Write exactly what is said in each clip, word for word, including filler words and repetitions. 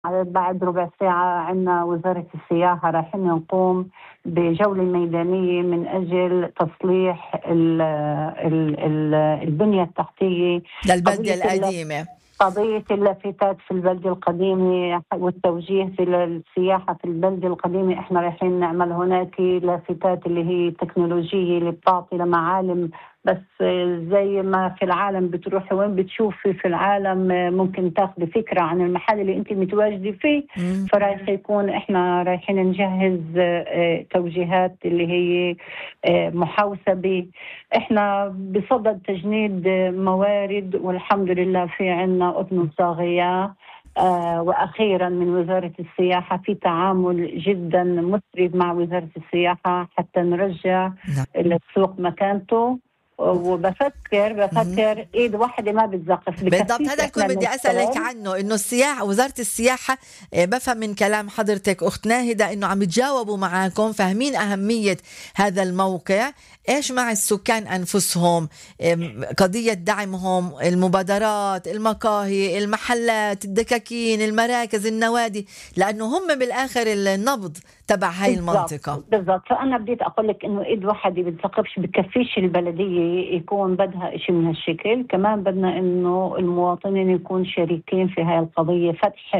بعد ربع ساعة عنا وزارة السياحة رايحين نقوم بجولة ميدانية من أجل تصليح ال ال ال البنية التحتية للبلدة القديمة، قضية اللافتات في البلدة القديمة والتوجيه في السياحة في البلدة القديمة. احنا رايحين نعمل هناك لافتات اللي هي تكنولوجية اللي بتعطي لمعالم، بس زي ما في العالم بتروحي وين بتشوفي في العالم ممكن تاخدي فكرة عن المحل اللي انت متواجدة فيه. فرايح يكون احنا رايحين نجهز توجيهات اللي هي محوسبة. احنا بصدد تجنيد موارد والحمد لله في عنا أذن صاغية. آه وأخيرا من وزارة السياحة في تعامل جدا مسري مع وزارة السياحة حتى نرجع السوق مكانته. وبفكر بفكر ايد واحدة ما بتزقف بالضبط. هذا الكل بدي اسالك عنه، انه السياحه وزاره السياحه بفهم من كلام حضرتك اخت ناهده انه عم يتجاوبوا معاكم، فاهمين اهميه هذا الموقع. ايش مع السكان انفسهم؟ قضيه دعمهم، المبادرات، المقاهي، المحلات، الدكاكين، المراكز، النوادي، لانه هم بالاخر النبض تبع هاي المنطقه. بالضبط. فانا بديت اقول لك انه ايد واحده بتثقفش بكفيش البلديه يكون بدها شيء من هالشكل. كمان بدنا انه المواطنين يكون شريكين في هاي القضيه. فتح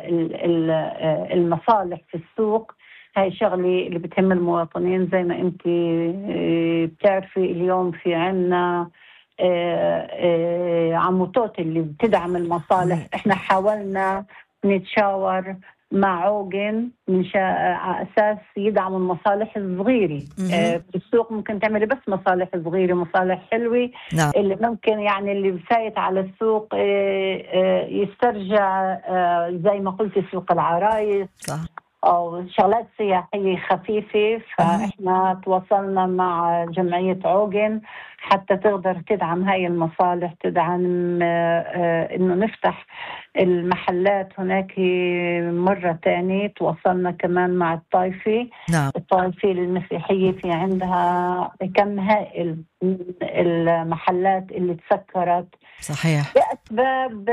المصالح في السوق هاي شغله اللي بتهم المواطنين. زي ما انت بتعرفي اليوم في عنا عموتات اللي بتدعم المصالح. احنا حاولنا نتشاور مع عوجن من شا... على أساس يدعم المصالح الصغيرة. آه في السوق ممكن تعملي بس مصالح صغيرة، مصالح حلوة. نعم. اللي ممكن يعني اللي بسايت على السوق آه آه يسترجع آه زي ما قلت سوق العرايس. صح. أو شغلات سياحية خفيفة. فإحنا تواصلنا مع جمعية عوجن حتى تقدر تدعم هاي المصالح، تدعم آه إنه نفتح المحلات هناك مرة تانية. تواصلنا كمان مع الطائفة. نعم. الطائفة المسيحية في عندها كم هائل من المحلات اللي تسكرت. صحيح. بأسباب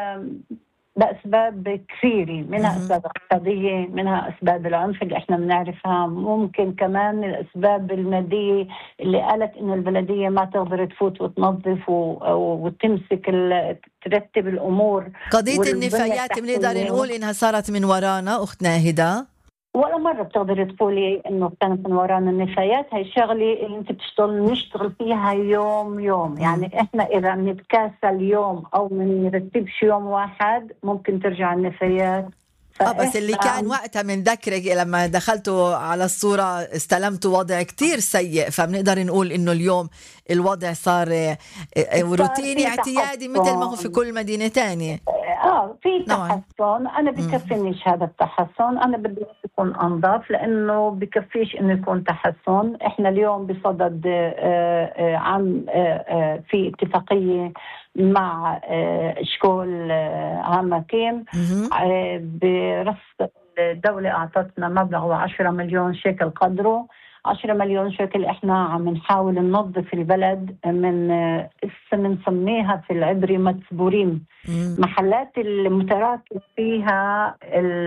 بأسباب كثيرة، منها أسباب اقتصادية، منها أسباب العنف اللي إحنا بنعرفها، ممكن كمان الأسباب المادية اللي قالت إنه البلدية ما تقدر تفوت وتنظف وتمسك ترتب الأمور. قضية النفايات بنقدر نقول إنها صارت من ورانا أخت ناهدة؟ ولا مرة بتقدر تقولي إنه كانت من ورانا النفايات. هاي شغلة اللي أنت بتشتغل نشتغل فيها يوم يوم. يعني إحنا إذا بنتكاسل يوم أو من نرتبش يوم واحد ممكن ترجع النفايات. اه بس اللي كان وقتها من ذكرك لما دخلتوا على الصورة استلمتوا وضع كتير سيء، فبنقدر نقول إنه اليوم الوضع صار روتيني اعتيادي مثل ما هو في كل مدينة تانية. اه في تحسن. انا بكفينيش هذا التحسن، انا بدي يكون انظف لانه بكفيش انه يكون تحسن. احنا اليوم بصدد آه آه عم آه آه في اتفاقيه مع آه اشكول آه عامكين آه برصد. الدولة أعطتنا مبلغ وعشرة مليون شيكل قدره. عشرة مليون شيكل. إحنا عم نحاول ننظف البلد من اسم نسميها في العبري متسبورين، محلات المتراكم فيها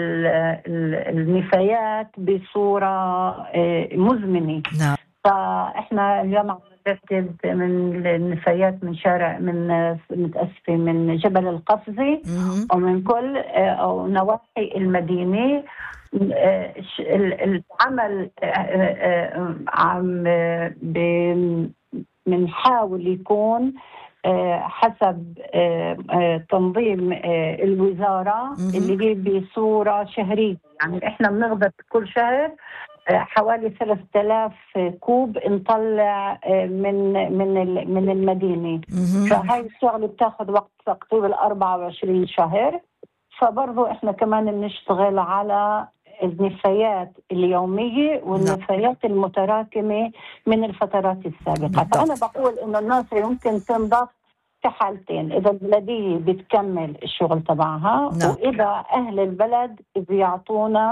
النفايات بصورة مزمنة. نعم. فإحنا اليوم عم نرتب من النفايات من شارع من متأسفة من جبل القفزي ومن كل أو نواحي المدينة. العمل عم بنحاول يكون حسب تنظيم الوزارة اللي هي بصورة شهرية. يعني احنا بنقدر كل شهر حوالي ثلاثة آلاف كوب نطلع من من من المدينة. فهاي الشغلة بتاخد وقت تقريبا أربعة وعشرين شهر. فبرضو احنا كمان بنشتغل على النفايات اليومية والنفايات المتراكمة من الفترات السابقة. فأنا بقول إنه الناس يمكن تنضف في حالتين: إذا البلدية بتكمل الشغل تبعها، وإذا أهل البلد بيعطونا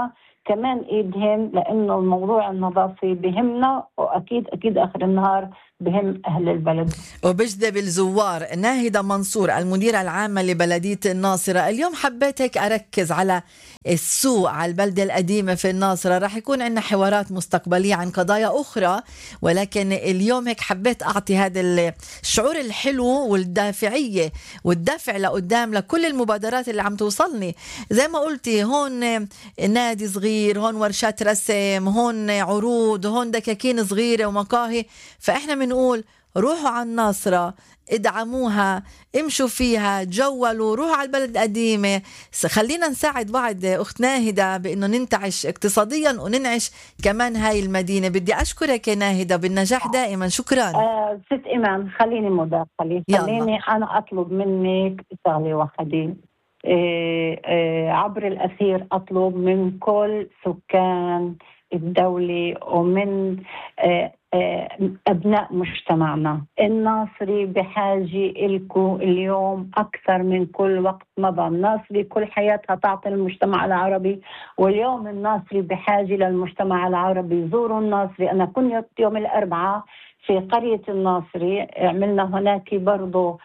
كمان إيدهم، لأنه الموضوع النظافة بهمنا، وأكيد أكيد آخر النهار بهم أهل البلد. وبجذب الزوار. ناهدة منصور المديرة العامة لبلدية الناصرة، اليوم حبيت هيك أركز على السوق، على البلدة القديمة في الناصرة. رح يكون عندنا حوارات مستقبلية عن قضايا أخرى، ولكن اليوم هيك حبيت أعطي هذا الشعور الحلو والدافعية والدفع لقدام لكل المبادرات اللي عم توصلني. زي ما قلتي، هون نادي صغير، هون ورشات رسم، هون عروض، هون دكاكين صغيرة ومقاهي. فإحنا بنقول روحوا على الناصرة، ادعموها، امشوا فيها، جولوا، روحوا على البلد القديمة. خلينا نساعد بعض أخت ناهدة بأنه ننتعش اقتصاديا وننعش كمان هاي المدينة. بدي أشكرك يا ناهدة، بالنجاح دائما. شكرا. آه ست إيمان، خليني مداخلة، خليني أنا أطلب منك شغلة واحدة. آه آه عبر الأثير أطلب من كل سكان الدولة ومن آه أبناء مجتمعنا الناصري بحاجة إلكم اليوم أكثر من كل وقت مضى. الناصري كل حياتها تعطي المجتمع العربي، واليوم الناصري بحاجة للمجتمع العربي. زوروا الناصري. أنا كنت يوم الأربعاء في قرية الناصري، عملنا هناك برضو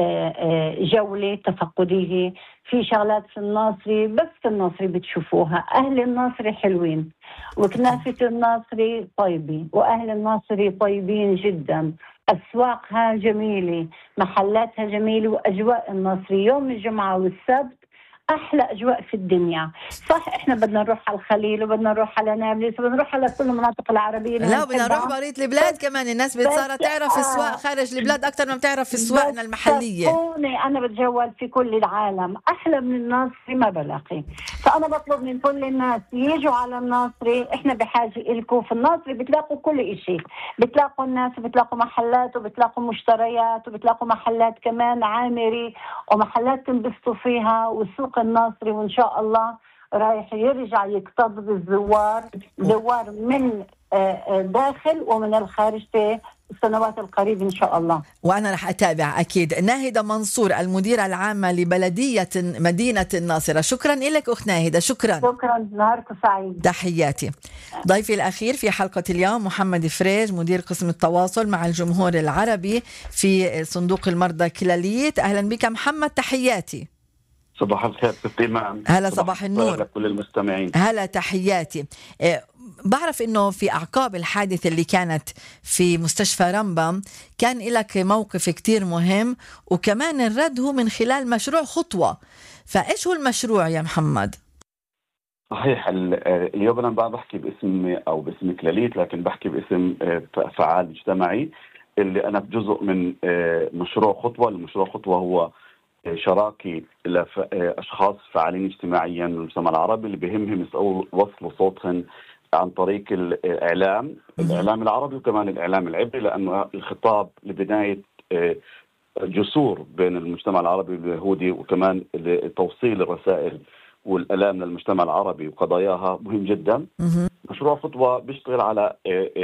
جولة تفقدية في شغلات في الناصري، بس في الناصري بتشوفوها. أهل الناصري حلوين، وكنافة الناصري طيبة، وأهل الناصري طيبين جدا، أسواقها جميلة، محلاتها جميلة، وأجواء الناصري يوم الجمعة والسبت أحلى أجواء في الدنيا. صح إحنا بدنا نروح على الخليل، وبدنا نروح على نابلس، وبدنا نروح على كل المناطق العربية. لا، بدنا نروح بريت البلاد كمان. الناس بتصارى تعرف السواق خارج البلاد أكثر ما بتعرف في سواقنا المحلية. أنا بتجول في كل العالم، أحلى من الناصري ما بلاقي. فأنا بطلب من كل الناس يجوا على الناصري. إحنا بحاجة إلكم. في الناصري بتلاقوا كل إشي، بتلاقوا الناس، وبتلاقوا محلات، وبتلاقوا مشتريات، وبتلاقوا محلات كمان عامري، ومحلات تنبسطوا فيها. والسوق الناصري وإن شاء الله رايح يرجع يكتظ بالزوار، زوار من داخل ومن الخارج في السنوات القريبة إن شاء الله. وأنا رح أتابع أكيد. ناهدة منصور المديرة العامة لبلدية مدينة الناصرة، شكرا لك أخت ناهدة. شكرا شكرا، نهاركم سعيد. تحياتي. ضيفي الأخير في حلقة اليوم محمد فريج، مدير قسم التواصل مع الجمهور العربي في صندوق المرضى كلاليت. أهلا بك محمد، تحياتي. صباح الخير ست إيمان. هلا، صباح النور لكل المستمعين. هلا، تحياتي. إيه، بعرف انه في اعقاب الحادثة اللي كانت في مستشفى رمبم كان لك موقف كتير مهم، وكمان الرد هو من خلال مشروع خطوة. فايش هو المشروع يا محمد؟ صحيح، اليوم انا ما بحكي باسم او باسم كلاليت، لكن بحكي باسم فعال اجتماعي اللي انا جزء من مشروع خطوة. المشروع خطوة هو شراكي لأشخاص فعالين اجتماعيا من المجتمع العربي اللي بهمهم وصلوا صوتهم عن طريق الإعلام الإعلام العربي وكمان الإعلام العبري، لأنه الخطاب لبناية جسور بين المجتمع العربي واليهودي، وكمان توصيل الرسائل والألام للمجتمع العربي وقضاياها مهم جدا. مشروع خطوة بيشتغل على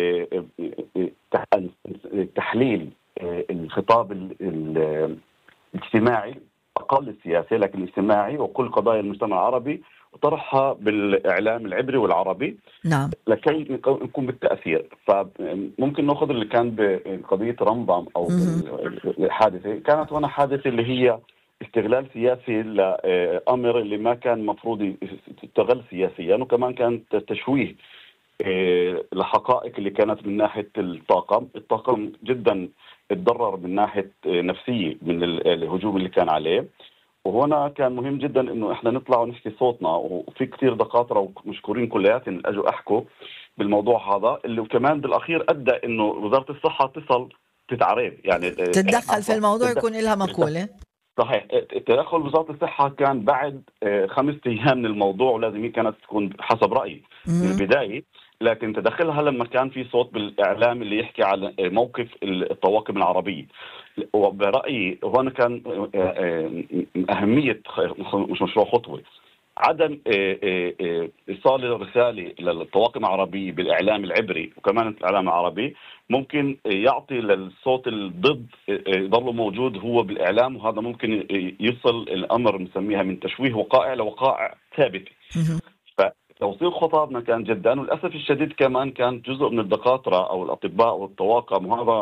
تحليل الخطاب الاجتماعي، أقل السياسي لكن الاجتماعي، وكل قضايا المجتمع العربي وطرحها بالإعلام العبري والعربي. نعم. لكي نكون بالتأثير. فممكن نأخذ اللي كان بقضية رمبم أو الحادثة، كانت هنا حادثة اللي هي استغلال سياسي لأمر اللي ما كان مفروض يستغل سياسيا، وكمان كان تشويه الحقائق اللي كانت من ناحية الطاقم. الطاقم جدا اتضرر من ناحية نفسية من الهجوم اللي كان عليه، وهنا كان مهم جدا انه احنا نطلع ونحكي صوتنا. وفي كثير دكاترة ومشكورين كلياتهم اجوا احكوا بالموضوع هذا، اللي كمان بالاخير ادى انه وزارة الصحة تصل تتعرض يعني تتدخل في الموضوع، يكون لها مقولة. صحيح، تدخل وزارة الصحة كان بعد خمس ايام من الموضوع، ولازم كانت تكون حسب رأيي من البداية، لكن تدخلها لما كان في صوت بالإعلام اللي يحكي على موقف الطواقم العربية. وبرأيي هنا كان أهمية مش مشروع خطوة عدم إيصال الرسالة للطواقم العربية بالإعلام العبري وكمان الإعلام العربي، ممكن يعطي للصوت الضد يضل موجود هو بالإعلام، وهذا ممكن يصل الأمر نسميها من تشويه وقائع لوقائع ثابتة. توصيل خطابنا كان جدا. وللأسف الشديد كمان كان جزء من الدكاترة أو الأطباء والطواقم، وهذا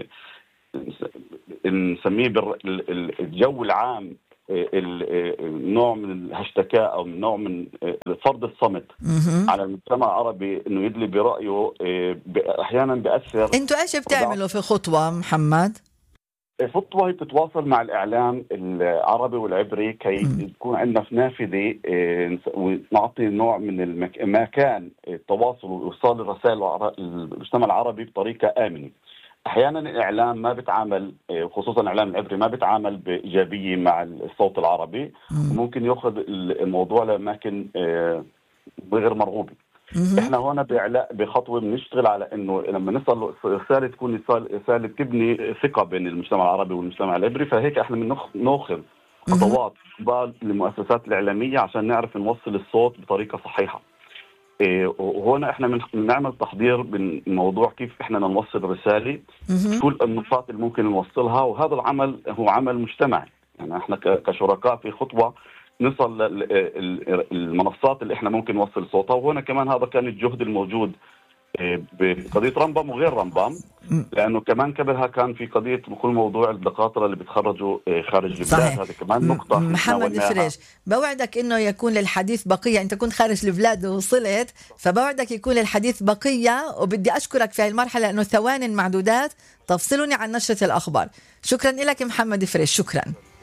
نسميه بالجو العام النوع من الهاشتكاء أو نوع من فرض الصمت على المجتمع العربي، إنه يدلي برأيه أحيانا بيأثر. أنتوا إيش بتعملوا في خطوة محمد؟ خطوة هي تتواصل مع الإعلام العربي والعبري كي يكون عندنا نافذة ونعطي نوع من المكان التواصل وإيصال الرسائل للمجتمع العربي بطريقة آمنة. أحيانا الإعلام ما بتعامل، خصوصا الإعلام العبري ما بتعامل بإيجابية مع الصوت العربي، وممكن يأخذ الموضوع لأماكن غير مرغوبة. احنا هنا بإعلاء بخطوة بنشتغل على انه لما نصل رسالة تكون رسالة تبني ثقة بين المجتمع العربي والمجتمع العبري، فهيك احنا بناخذ خطوات قبال المؤسسات الإعلامية عشان نعرف نوصل الصوت بطريقة صحيحة. إيه وهنا احنا بنعمل تحضير بالموضوع كيف احنا نوصل رسالة، كل النقاط اللي ممكن نوصلها، وهذا العمل هو عمل مجتمعي. يعني احنا كشركاء في خطوة نصل للمنصات اللي احنا ممكن نوصل صوتها. وهنا كمان هذا كان الجهد الموجود بقضية رمبام وغير رمبام، لأنه كمان قبلها كان في قضية كل موضوع الدكاترة اللي بتخرجوا خارج البلاد. هذه كمان نقطة. محمد فريش، بوعدك إنه يكون للحديث بقية. أنت كنت خارج البلاد ووصلت، فبوعدك يكون للحديث بقية. وبدي أشكرك في هذه المرحلة لأنه ثواني معدودات تفصلني عن نشرة الأخبار. شكرا لك محمد فريش، شكرا.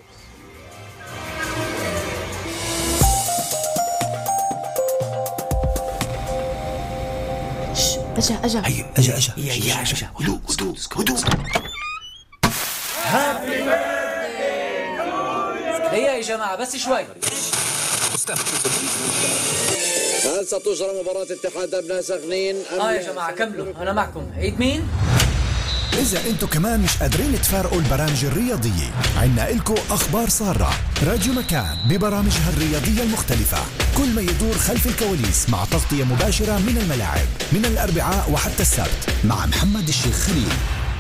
أجا أجا هي أجا أجا هي أجا هدوء هدوء هدوء. هي يا جماعة بس شوي. هل ستجرى مباراة اتحاد أبناء سخنين؟ آه يا جماعة كملوا، أنا معكم. عيد مين؟ إذا أنتوا كمان مش قادرين تفارقوا البرامج الرياضية، عنا إلكو أخبار سارة. راديو مكان ببرامجها الرياضية المختلفة، كل ما يدور خلف الكواليس مع تغطية مباشرة من الملاعب من الأربعاء وحتى السبت مع محمد الشيخ خليل.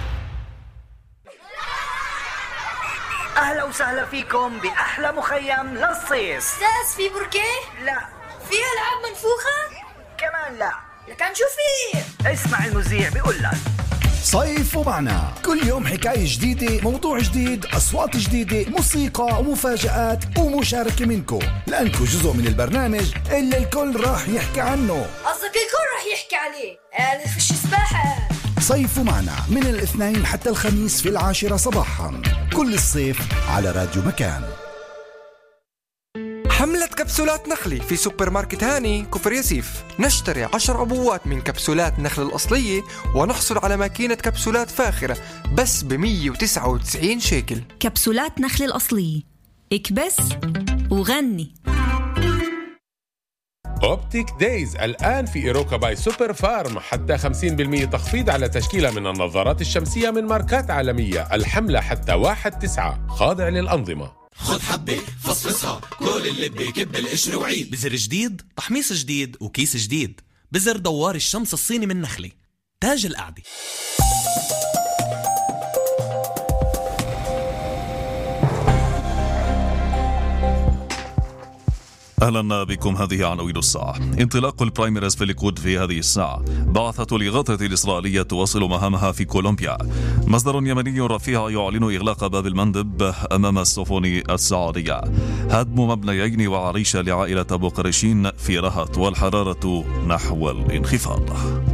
أهلا وسهلا فيكم بأحلى مخيم للصيف. أستاذ في بركيه؟ لا. فيها ألعاب منفوخة؟ كمان لا. لكن شو فيه؟ اسمع المذيع بيقول لك صيف ومعنا، كل يوم حكاية جديدة، موضوع جديد، أصوات جديدة، موسيقى ومفاجآت ومشاركة منكم، لأنكم جزء من البرنامج اللي الكل راح يحكي عنه. قصدك الكل راح يحكي عليه؟ آه فيش سباحة. صيف ومعنا من الاثنين حتى الخميس في العاشرة صباحا كل الصيف على راديو مكان. حملة كبسولات نخلي في سوبر ماركت هاني كفر ياسيف. نشتري عشر عبوات من كبسولات نخل الأصلية ونحصل على ماكينة كبسولات فاخرة بس ب مية وتسعة وتسعين شيكل. كبسولات نخل الأصلية، اكبس وغني. أوبتيك دايز الآن في إيروكا باي سوبر فارم، حتى خمسين بالمية تخفيض على تشكيلة من النظارات الشمسية من ماركات عالمية. الحملة حتى واحد تسعة، خاضع للأنظمة. خد حبة فصفصها، كل اللي بكب القشر وعيد. بزر جديد، تحميص جديد وكيس جديد. بزر دوار الشمس الصيني من نخلة، تاج القعدة. أهلا بكم. هذه عناوين الساعة. انطلاق البرايمريز في الليكود في هذه الساعة. بعثة الإغاثة الإسرائيلية تواصل مهامها في كولومبيا. مصدر يمني رفيع يعلن إغلاق باب المندب أمام السفن السعودية. هدم مبنيين وعريشة لعائلة أبو قريشين في رهط والحرارة نحو الانخفاض.